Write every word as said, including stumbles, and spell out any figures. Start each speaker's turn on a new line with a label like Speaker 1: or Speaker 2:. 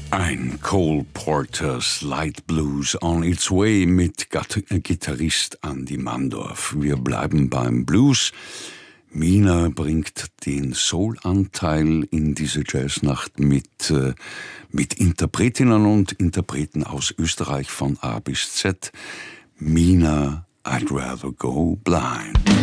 Speaker 1: Ein Cole Porter's Light Blues on its way mit Gitarrist Andy Mandorf. Wir bleiben beim Blues. Mina bringt den Soul-Anteil in diese Jazznacht mit, äh, mit Interpretinnen und Interpreten aus Österreich von A bis Z. Mina, I'd rather go blind.